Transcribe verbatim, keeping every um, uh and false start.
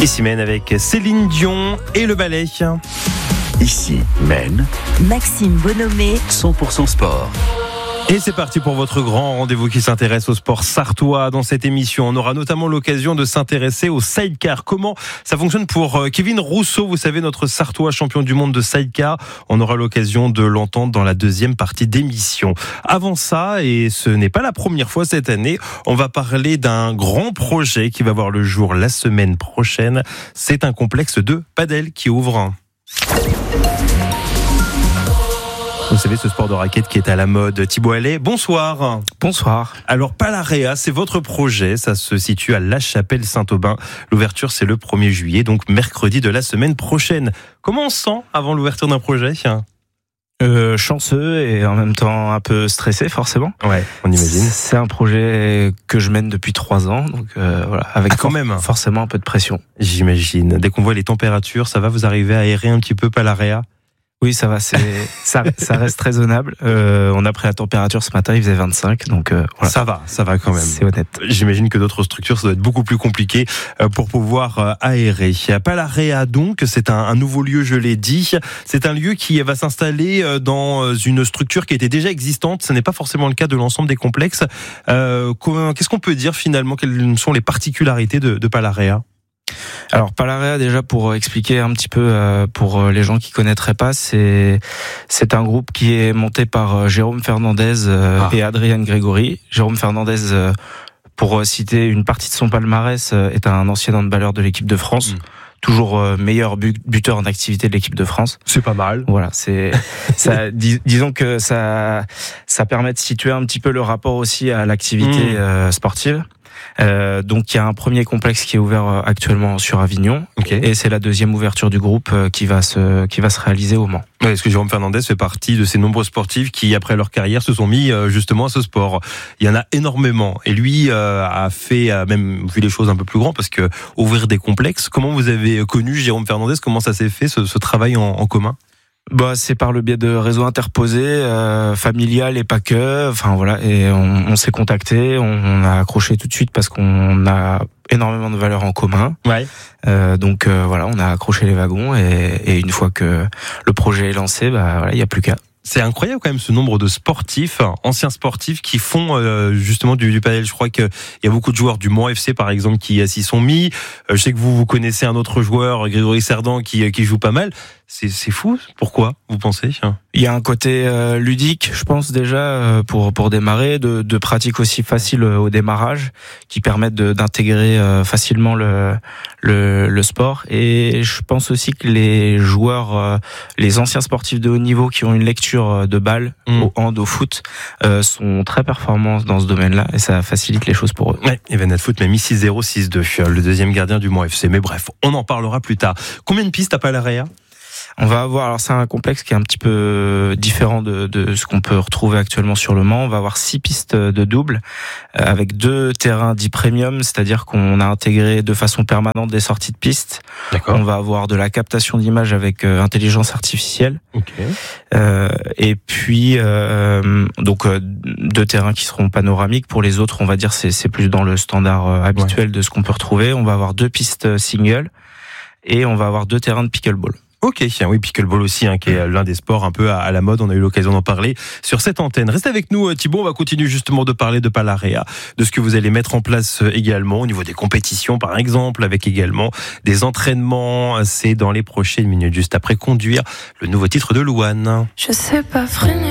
Ici Maine avec Céline Dion et le ballet. Ici Maine, Maxime Bonhomé, cent pour cent sport. Et c'est parti pour votre grand rendez-vous qui s'intéresse au sport sartois. Dans cette émission, on aura notamment l'occasion de s'intéresser au sidecar. Comment ça fonctionne pour Kevin Rousseau, vous savez, notre sartois champion du monde de sidecar. On aura l'occasion de l'entendre dans la deuxième partie d'émission. Avant ça, et ce n'est pas la première fois cette année, on va parler d'un grand projet qui va voir le jour la semaine prochaine. C'est un complexe de padel qui ouvre. Vous savez, ce sport de raquette qui est à la mode. Thibaut Allais, bonsoir. Bonsoir. Alors, Palarea, c'est votre projet. Ça se situe à La Chapelle-Saint-Aubin. L'ouverture, c'est le premier juillet, donc mercredi de la semaine prochaine. Comment on se sent avant l'ouverture d'un projet ? euh, Chanceux et en même temps un peu stressé, forcément. Ouais, on imagine. C'est un projet que je mène depuis trois ans, donc euh, voilà, avec ah, quand même. forcément un peu de pression. J'imagine. Dès qu'on voit les températures, ça va, vous arrivez à aérer un petit peu Palarea ? Oui, ça va, c'est, ça, ça reste raisonnable. Euh, on a pris la température ce matin, il faisait vingt-cinq, donc euh, voilà. Ça va, ça va quand même. C'est honnête. J'imagine que d'autres structures, ça doit être beaucoup plus compliqué pour pouvoir aérer. Palarea, donc, c'est un, un nouveau lieu, je l'ai dit. C'est un lieu qui va s'installer dans une structure qui était déjà existante. Ce n'est pas forcément le cas de l'ensemble des complexes. Euh, qu'est-ce qu'on peut dire finalement ? Quelles sont les particularités de, de Palarea ? Alors Palarea, déjà pour expliquer un petit peu euh, pour les gens qui connaîtraient pas, c'est c'est un groupe qui est monté par euh, Jérôme Fernandez euh, ah. et Adrienne Grégory. Jérôme Fernandez, euh, pour citer une partie de son palmarès, euh, est un ancien handballeur de l'équipe de France. Mmh. Toujours euh, meilleur buteur en activité de l'équipe de France. C'est pas mal. Voilà, c'est ça. dis, disons que ça ça permet de situer un petit peu le rapport aussi à l'activité mmh. euh, sportive. Euh, donc il y a un premier complexe qui est ouvert actuellement sur Avignon, okay. et c'est la deuxième ouverture du groupe qui va se qui va se réaliser au Mans. Ouais, parce que Jérôme Fernandez fait partie de ces nombreux sportifs qui, après leur carrière, se sont mis justement à ce sport. Il y en a énormément, et lui euh, a fait a même vu les choses un peu plus grands, parce que ouvrir des complexes. Comment vous avez connu Jérôme Fernandez ? Comment ça s'est fait ce, ce travail en, en commun ? Bah, c'est par le biais de réseaux interposés, euh, familial et pas que. Enfin voilà, et on, on s'est contacté, on, on a accroché tout de suite parce qu'on a énormément de valeurs en commun. Ouais. Euh, donc euh, voilà, on a accroché les wagons et, et une fois que le projet est lancé, bah voilà, il y a plus qu'à. C'est incroyable quand même ce nombre de sportifs, anciens sportifs qui font euh, justement du, du padel. Je crois qu'il y a beaucoup de joueurs du Mans F C par exemple qui s'y sont mis. Euh, je sais que vous vous connaissez un autre joueur, Grégory Cerdan, qui, qui joue pas mal. C'est, c'est fou. Pourquoi, vous pensez ? Il y a un côté euh, ludique, je pense déjà, euh, pour pour démarrer, de, de pratiques aussi faciles au démarrage, qui permettent de, d'intégrer euh, facilement le, le le sport. Et je pense aussi que les joueurs, euh, les anciens sportifs de haut niveau qui ont une lecture de balle mmh. au hand, au foot, euh, sont très performants dans ce domaine-là, et ça facilite les choses pour eux. Ouais, Evan Foot m'a mis six zéro six deux, le deuxième gardien du Mans F C. Mais bref, on en parlera plus tard. Combien de pistes à Palarea ? On va avoir, alors c'est un complexe qui est un petit peu différent de, de ce qu'on peut retrouver actuellement sur le Mans. On va avoir six pistes de double euh, avec deux terrains dits premium, c'est-à-dire qu'on a intégré de façon permanente des sorties de piste. D'accord. On va avoir de la captation d'images avec euh, intelligence artificielle. Okay. Euh, et puis euh, donc euh, deux terrains qui seront panoramiques. Pour les autres, on va dire c'est c'est plus dans le standard euh, habituel ouais. de ce qu'on peut retrouver. On va avoir deux pistes single et on va avoir deux terrains de pickleball. Ok, oui, pickleball aussi, hein, qui est l'un des sports un peu à, à la mode. On a eu l'occasion d'en parler sur cette antenne. Restez avec nous, Thibaut. On va continuer justement de parler de Palarea, de ce que vous allez mettre en place également au niveau des compétitions, par exemple, avec également des entraînements. C'est dans les prochaines minutes, juste après conduire le nouveau titre de Louane. Je sais pas freiner.